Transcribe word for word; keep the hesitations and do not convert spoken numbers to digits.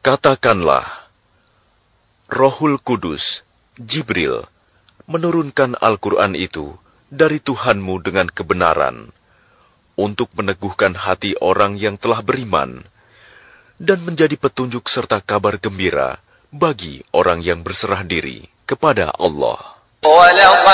Katakanlah, Rohul Kudus, Jibril, menurunkan Al-Quran itu dari Tuhanmu dengan kebenaran, untuk meneguhkan hati orang yang telah beriman, dan menjadi petunjuk serta kabar gembira bagi orang yang berserah diri kepada Allah.